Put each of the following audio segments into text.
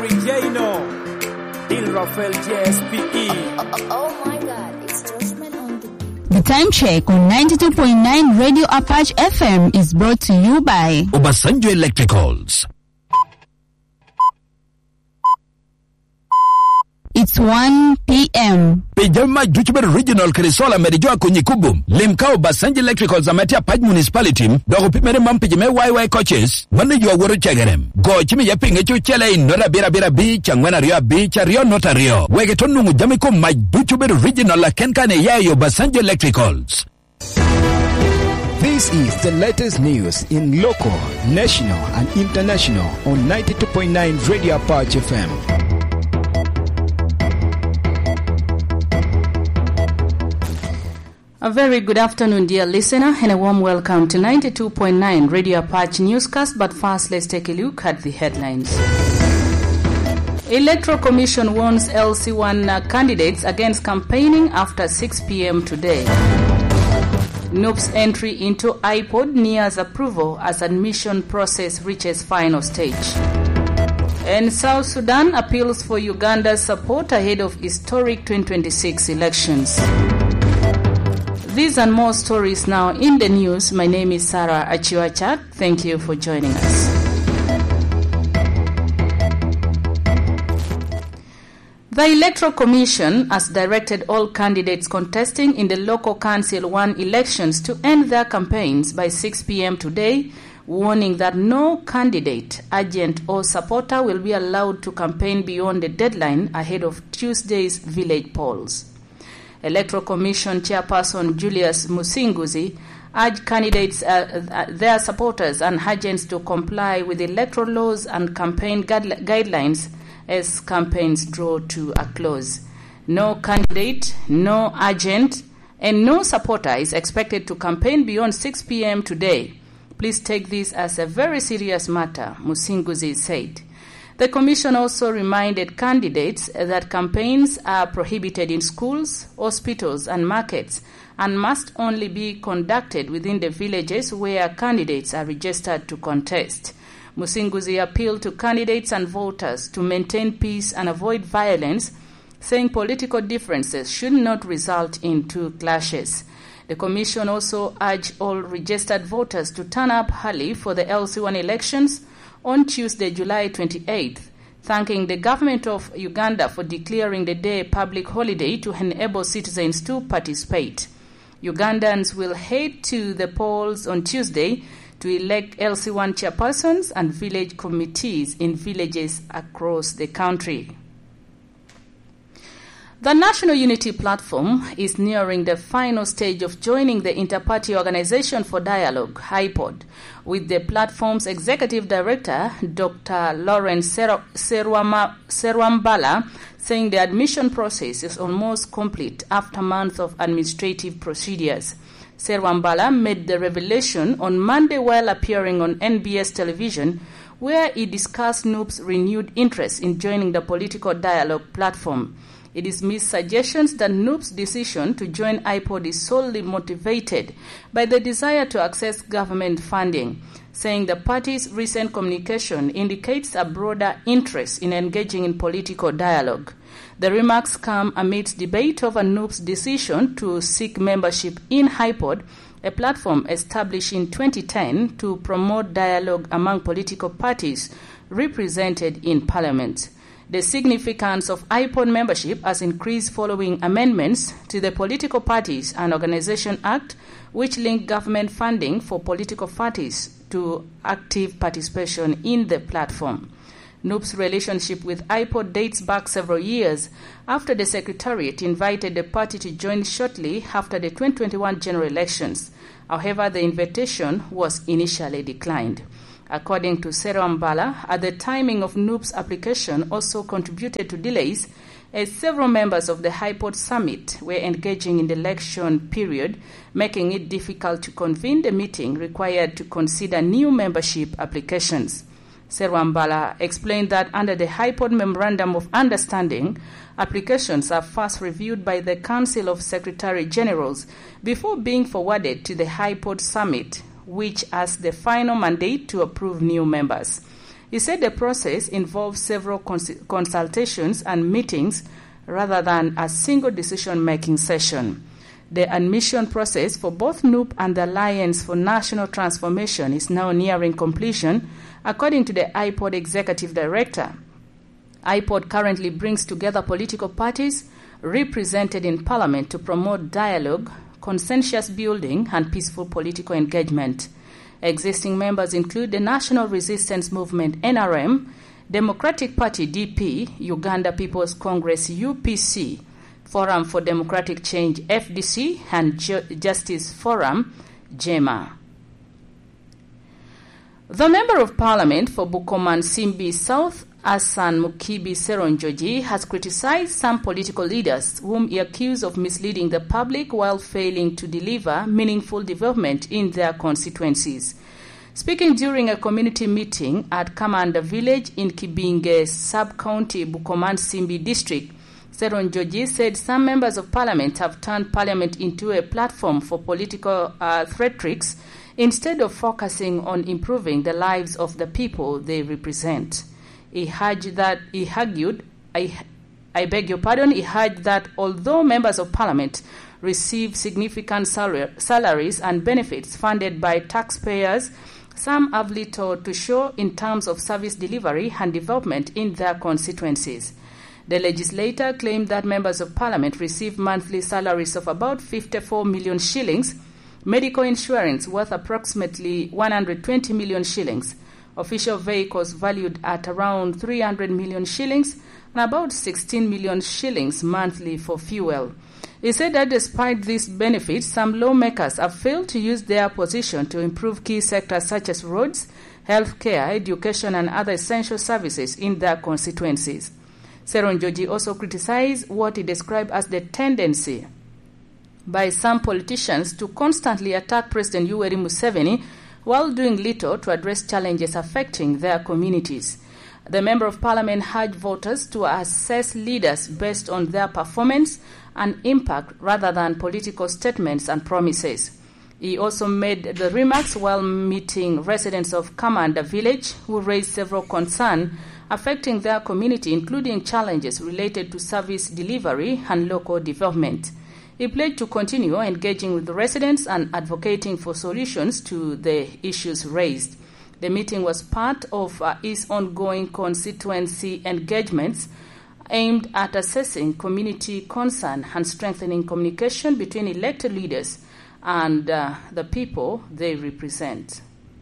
Jerry Jano, Dil Rafael JSPE. Oh my God, it's Judgment on the beat. The time check on 92.9 Radio Apache FM is brought to you by Obasanjo Electricals. It's 1 p.m. Pijama Juchber Regional Kirisola Merijua Kunyikubum. Limkao Obasanjo Electricals Amatia Paj Municipality. Dogo pimere mampijime YY coaches. Mane yuwa woro chegerem. Go chimi yapinge chuchele inora bira bira bi. Changwana rio bi. Chario nota rio. Wege tonungu jamiko Maj Juchber Regional la kenkane yayo Obasanjo Electricals. This is the latest news in local, national and international on 92.9 Radio Apache FM. A very good afternoon, dear listener, and a warm welcome to 92.9 Radio Apache Newscast. But first, let's take a look at the headlines. Electoral Commission warns LC1 candidates against campaigning after 6 p.m. today. NUP's entry into iPod nears approval as admission process reaches final stage. And South Sudan appeals for Uganda's support ahead of historic 2026 elections. These and more stories now in the news. My name is Sarah Achiwachak. Thank you for joining us. The Electoral Commission has directed all candidates contesting in the Local Council 1 elections to end their campaigns by 6 p.m. today, warning that no candidate, agent or supporter will be allowed to campaign beyond the deadline ahead of Tuesday's village polls. Electoral Commission Chairperson Julius Musinguzi urged candidates, their supporters and agents to comply with electoral laws and campaign guidelines as campaigns draw to a close. No candidate, no agent, and no supporter is expected to campaign beyond 6 p.m. today. Please take this as a very serious matter, Musinguzi said. The Commission also reminded candidates that campaigns are prohibited in schools, hospitals, and markets and must only be conducted within the villages where candidates are registered to contest. Musinguzi appealed to candidates and voters to maintain peace and avoid violence, saying political differences should not result in two clashes. The Commission also urged all registered voters to turn up early for the LC1 elections on Tuesday, July 28th, thanking the government of Uganda for declaring the day a public holiday to enable citizens to participate. Ugandans will head to the polls on Tuesday to elect LC1 chairpersons and village committees in villages across the country. The National Unity Platform is nearing the final stage of joining the Inter-Party Organization for Dialogue, IPOD, with the platform's executive director, Dr. Lawrence Serwambala, saying the admission process is almost complete after months of administrative procedures. Serwambala made the revelation on Monday while appearing on NBS television, where he discussed NUP's renewed interest in joining the political dialogue platform. He dismissed suggestions that NUP's decision to join IPOD is solely motivated by the desire to access government funding, saying the party's recent communication indicates a broader interest in engaging in political dialogue. The remarks come amidst debate over NUP's decision to seek membership in IPOD, a platform established in 2010 to promote dialogue among political parties represented in Parliament. The significance of IPOD membership has increased following amendments to the Political Parties and Organization Act, which link government funding for political parties to active participation in the platform. NUP's relationship with IPOD dates back several years after the Secretariat invited the party to join shortly after the 2021 general elections. However, the invitation was initially declined. According to Serwambala, the timing of NUP's application also contributed to delays as several members of the IPOD summit were engaging in the election period, making it difficult to convene the meeting required to consider new membership applications. Serwambala explained that under the IPOD Memorandum of Understanding, applications are first reviewed by the Council of Secretary-Generals before being forwarded to the IPOD summit, which has the final mandate to approve new members. He said the process involves several consultations and meetings rather than a single decision-making session. The admission process for both NUP and the Alliance for National Transformation is now nearing completion, according to the IPOD Executive Director. IPOD currently brings together political parties represented in Parliament to promote dialogue, consensus building, and peaceful political engagement. Existing members include the National Resistance Movement NRM, Democratic Party DP, Uganda People's Congress UPC, Forum for Democratic Change FDC, and Justice Forum JEMA. The Member of Parliament for Bukoman-Simbi South, Hassan Mukibi Seronjoji, has criticized some political leaders whom he accused of misleading the public while failing to deliver meaningful development in their constituencies. Speaking during a community meeting at Kamanda Village in Kibinge Sub-County, Bukoman-Simbi District, Seronjoji said some members of Parliament have turned Parliament into a platform for political theatrics instead of focusing on improving the lives of the people they represent. He argued that although members of Parliament receive significant salaries and benefits funded by taxpayers, some have little to show in terms of service delivery and development in their constituencies. The legislator claimed that members of Parliament receive monthly salaries of about 54 million shillings, medical insurance worth approximately 120 million shillings, official vehicles valued at around 300 million shillings, and about 16 million shillings monthly for fuel. He said that despite these benefits, some lawmakers have failed to use their position to improve key sectors such as roads, healthcare, education, and other essential services in their constituencies. Seronjoji also criticized what he described as the tendency by some politicians to constantly attack President Yoweri Museveni while doing little to address challenges affecting their communities. The Member of Parliament urged voters to assess leaders based on their performance and impact rather than political statements and promises. He also made the remarks while meeting residents of Kamanda Village who raised several concerns affecting their community, including challenges related to service delivery and local development. He pledged to continue engaging with the residents and advocating for solutions to the issues raised. The meeting was part of his ongoing constituency engagements aimed at assessing community concern and strengthening communication between elected leaders and the people they represent.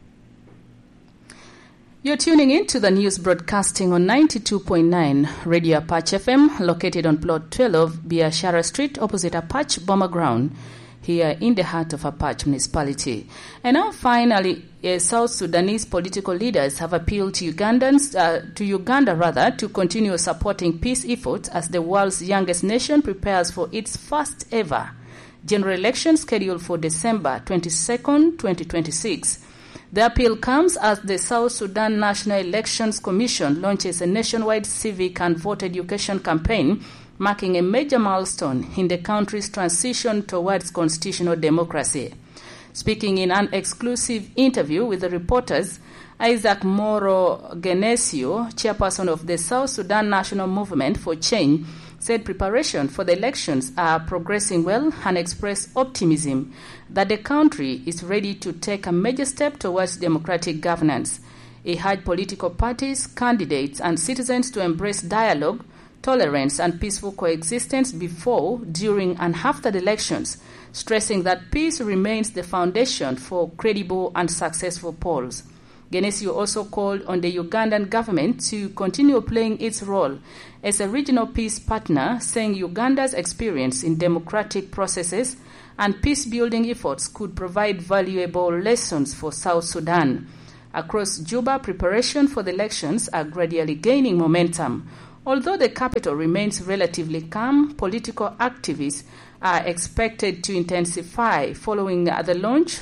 You're tuning in to the news broadcasting on 92.9 Radio Apache FM, located on plot 12, Biashara Street, opposite Apache Bomber Ground, here in the heart of Apache municipality. And now finally, South Sudanese political leaders have appealed to Uganda to continue supporting peace efforts as the world's youngest nation prepares for its first ever general election scheduled for December 22nd, 2026. The appeal comes as the South Sudan National Elections Commission launches a nationwide civic and voter education campaign marking a major milestone in the country's transition towards constitutional democracy. Speaking in an exclusive interview with the reporters, Isaac Moro Genesio, chairperson of the South Sudan National Movement for Change, said preparation for the elections are progressing well and expressed optimism that the country is ready to take a major step towards democratic governance. He urged political parties, candidates, and citizens to embrace dialogue, tolerance, and peaceful coexistence before, during, and after the elections, stressing that peace remains the foundation for credible and successful polls. Genesio also called on the Ugandan government to continue playing its role as a regional peace partner, saying Uganda's experience in democratic processes and peace-building efforts could provide valuable lessons for South Sudan. Across Juba, preparation for the elections are gradually gaining momentum. Although the capital remains relatively calm, political activities are expected to intensify following the launch.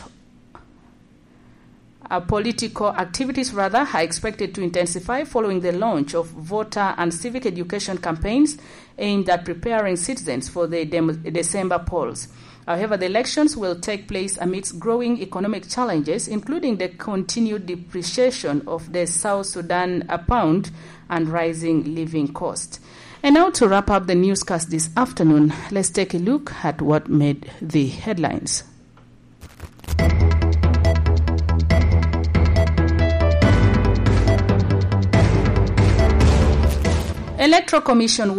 Political activities, are expected to intensify following the launch of voter and civic education campaigns aimed at preparing citizens for the December polls. However, the elections will take place amidst growing economic challenges, including the continued depreciation of the South Sudan pound and rising living costs. And now to wrap up the newscast this afternoon, let's take a look at what made the headlines. Electoral Commission